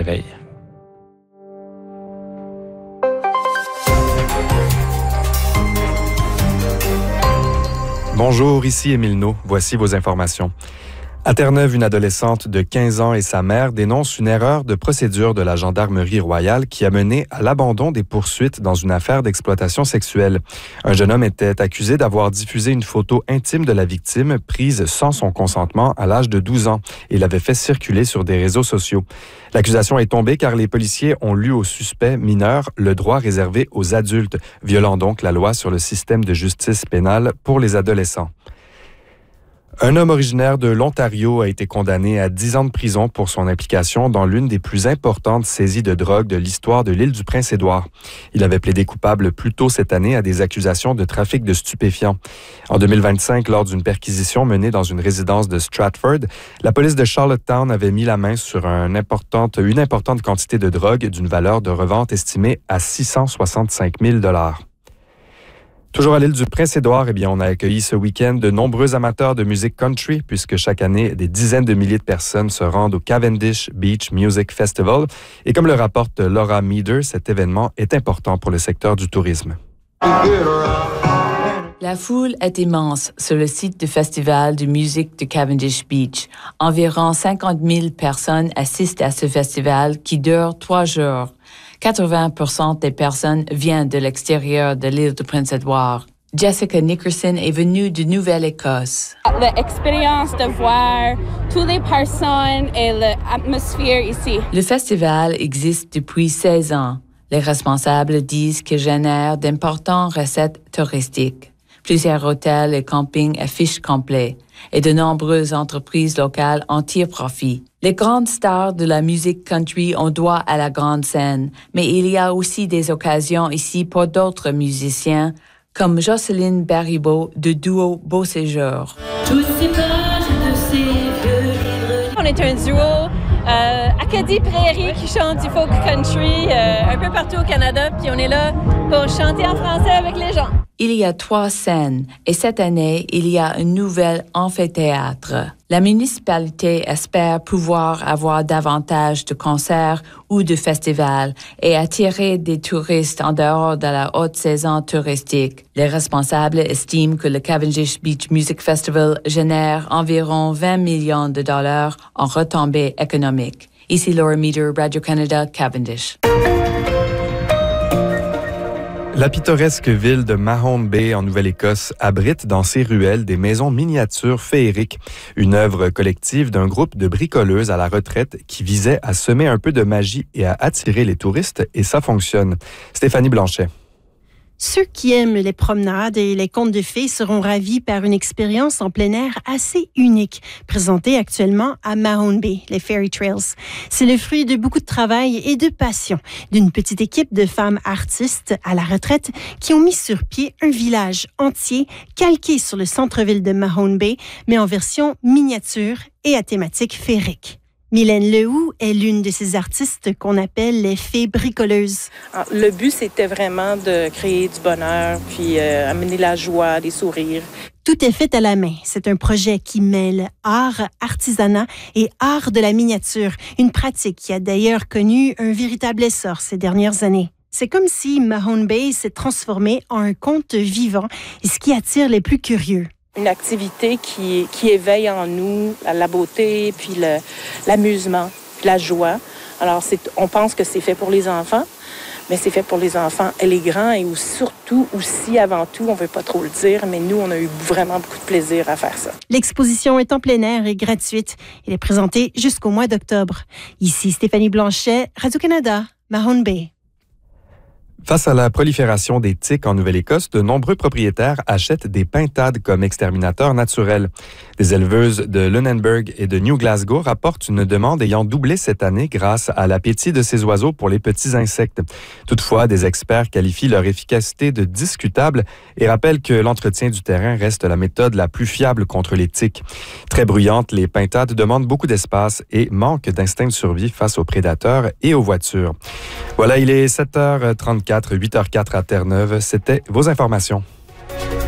oreilles. Bonjour, ici Émile Naud. Voici vos informations. À Terre-Neuve, une adolescente de 15 ans et sa mère dénoncent une erreur de procédure de la Gendarmerie royale qui a mené à l'abandon des poursuites dans une affaire d'exploitation sexuelle. Un jeune homme était accusé d'avoir diffusé une photo intime de la victime prise sans son consentement à l'âge de 12 ans et l'avait fait circuler sur des réseaux sociaux. L'accusation est tombée car les policiers ont lu au suspect mineur le droit réservé aux adultes, violant donc la loi sur le système de justice pénale pour les adolescents. Un homme originaire de l'Ontario a été condamné à 10 ans de prison pour son implication dans l'une des plus importantes saisies de drogue de l'histoire de l'île du Prince-Édouard. Il avait plaidé coupable plus tôt cette année à des accusations de trafic de stupéfiants. En 2025, lors d'une perquisition menée dans une résidence de Stratford, la police de Charlottetown avait mis la main sur une importante quantité de drogue d'une valeur de revente estimée à 665 000 $. Toujours à l'île du Prince-Édouard, on a accueilli ce week-end de nombreux amateurs de musique country, puisque chaque année, des dizaines de milliers de personnes se rendent au Cavendish Beach Music Festival. Et comme le rapporte Laura Meader, cet événement est important pour le secteur du tourisme. La foule est immense sur le site du Festival de musique de Cavendish Beach. Environ 50 000 personnes assistent à ce festival qui dure 3 jours. 80% des personnes viennent de l'extérieur de l'île de Prince-Édouard. Jessica Nickerson est venue de Nouvelle-Écosse. L'expérience de voir toutes les personnes et l'atmosphère ici. Le festival existe depuis 16 ans. Les responsables disent qu'il génère d'importantes recettes touristiques. Plusieurs hôtels et campings affichent complet et de nombreuses entreprises locales en tirent profit. Les grandes stars de la musique country ont droit à la grande scène, mais il y a aussi des occasions ici pour d'autres musiciens, comme Jocelyne Baribeau de duo Beau Séjour. On est un duo Acadie-Prairie qui chante du folk country un peu partout au Canada, puis on est là pour chanter en français avec les gens. Il y a 3 scènes et cette année, il y a un nouvel amphithéâtre. La municipalité espère pouvoir avoir davantage de concerts ou de festivals et attirer des touristes en dehors de la haute saison touristique. Les responsables estiment que le Cavendish Beach Music Festival génère environ 20 millions de dollars en retombées économiques. Ici Laura Meader, Radio-Canada, Cavendish. La pittoresque ville de Mahone Bay en Nouvelle-Écosse abrite dans ses ruelles des maisons miniatures féeriques, une œuvre collective d'un groupe de bricoleuses à la retraite qui visait à semer un peu de magie et à attirer les touristes, et ça fonctionne. Stéphanie Blanchet. Ceux qui aiment les promenades et les contes de fées seront ravis par une expérience en plein air assez unique, présentée actuellement à Mahone Bay, les Fairy Trails. C'est le fruit de beaucoup de travail et de passion d'une petite équipe de femmes artistes à la retraite qui ont mis sur pied un village entier calqué sur le centre-ville de Mahone Bay, mais en version miniature et à thématique féerique. Mylène Lehoux est l'une de ces artistes qu'on appelle les fées bricoleuses. Le but, c'était vraiment de créer du bonheur, puis amener la joie, des sourires. Tout est fait à la main. C'est un projet qui mêle art, artisanat et art de la miniature, une pratique qui a d'ailleurs connu un véritable essor ces dernières années. C'est comme si Mahone Bay s'est transformé en un conte vivant, et ce qui attire les plus curieux. Une activité qui éveille en nous la beauté, puis l'amusement, puis la joie. Alors, on pense que c'est fait pour les enfants, mais c'est fait pour les enfants et les grands, et surtout, aussi, avant tout, on ne veut pas trop le dire, mais nous, on a eu vraiment beaucoup de plaisir à faire ça. L'exposition est en plein air et gratuite. Elle est présentée jusqu'au mois d'octobre. Ici Stéphanie Blanchet, Radio-Canada, Mahone Bay. Face à la prolifération des tiques en Nouvelle-Écosse, de nombreux propriétaires achètent des pintades comme exterminateurs naturels. Des éleveuses de Lunenburg et de New Glasgow rapportent une demande ayant doublé cette année grâce à l'appétit de ces oiseaux pour les petits insectes. Toutefois, des experts qualifient leur efficacité de discutable et rappellent que l'entretien du terrain reste la méthode la plus fiable contre les tiques. Très bruyantes, les pintades demandent beaucoup d'espace et manquent d'instinct de survie face aux prédateurs et aux voitures. Voilà, il est 7h34, 8h04 à Terre-Neuve. C'était vos informations.